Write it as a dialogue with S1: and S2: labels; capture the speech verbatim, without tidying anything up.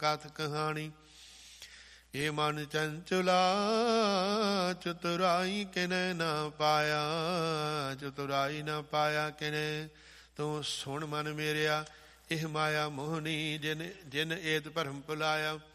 S1: ਕਥ ਕਹਾਣੀ। ਇਹ ਮਨ ਚੰਚਲਾ ਚਤੁਰਾਈ ਕਿਨੈ ਨਾ ਪਾਇਆ, ਚਤੁਰਾਈ ਨਾ ਪਾਇਆ ਕਿਨੈ। ਤੂੰ ਸੁਣ ਮਨ ਮੇਰਿਆ ਇਹ ਮਾਇਆ ਮੋਹਨੀ, ਜਿਨ ਜਿਨ ਏਤ ਭਰਮ ਭੁਲਾਇਆ।